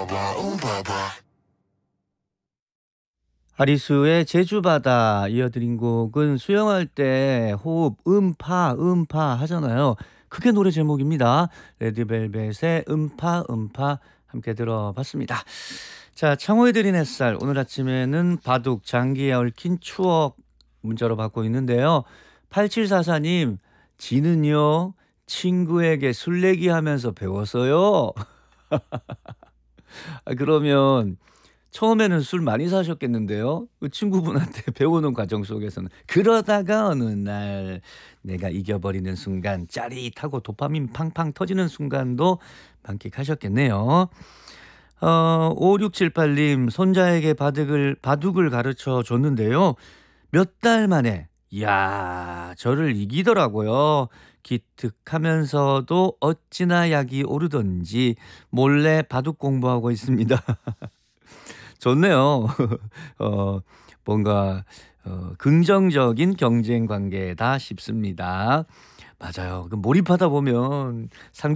아리수의 제주바다 이어드린 곡은 수영할 때 호흡 음파 하잖아요. 그게 노래 제목입니다. 레드벨벳의 음파 함께 들어봤습니다. 자, 창호에 드린 햇살 오늘 아침에는 바둑 장기에 얽힌 추억 문자로 받고 있는데요. 8744님 지는요 친구에게 술래기 하면서 배웠어요. 그러면 처음에는 술 많이 사셨겠는데요. 그 친구분한테 배우는 과정 속에서는. 그러다가 어느 날 내가 이겨버리는 순간 짜릿하고 도파민 팡팡 터지는 순간도 만끽하셨겠네요. 5678님 손자에게 바둑을 가르쳐 줬는데요. 몇 달 만에 이야 저를 이기더라고요. 기특하면서도 어찌나 약이 오르던지 몰래 바둑 공부하고 있습니다. 좋네요. 어 뭔가 긍정적인 경쟁 관계다 싶습니다. 맞아요. 그 몰입하다 보면 상대